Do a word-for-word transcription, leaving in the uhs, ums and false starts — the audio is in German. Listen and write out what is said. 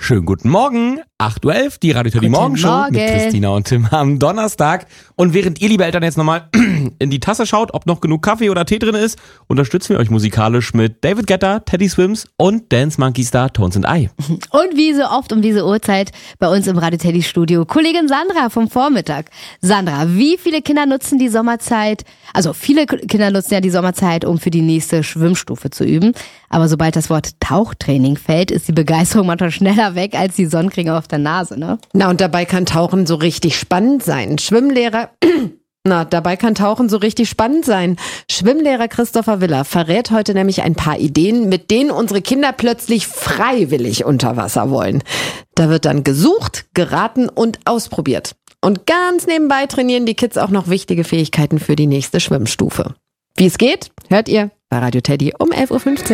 Schönen guten Morgen, acht Uhr elf, die Radio Teddy Morgenshow Morgen. mit Christina und Tim am Donnerstag. Und während ihr, liebe Eltern, jetzt nochmal in die Tasse schaut, ob noch genug Kaffee oder Tee drin ist, unterstützen wir euch musikalisch mit David Guetta, Teddy Swims und Dance Monkey Star Tones and I. Und wie so oft um diese Uhrzeit bei uns im Radio Teddy Studio Kollegin Sandra vom Vormittag. Sandra, wie viele Kinder nutzen die Sommerzeit? Also viele Kinder nutzen ja die Sommerzeit, um für die nächste Schwimmstufe zu üben. Aber sobald das Wort Tauchtraining fällt, ist die Begeisterung manchmal schneller weg als die Sonnencreme auf der Nase, ne? Na, und dabei kann Tauchen so richtig spannend sein. Schwimmlehrer... Na, dabei kann Tauchen so richtig spannend sein. Schwimmlehrer Christopher Willer verrät heute nämlich ein paar Ideen, mit denen unsere Kinder plötzlich freiwillig unter Wasser wollen. Da wird dann gesucht, geraten und ausprobiert. Und ganz nebenbei trainieren die Kids auch noch wichtige Fähigkeiten für die nächste Schwimmstufe. Wie es geht, hört ihr bei Radio Teddy um elf Uhr fünfzehn.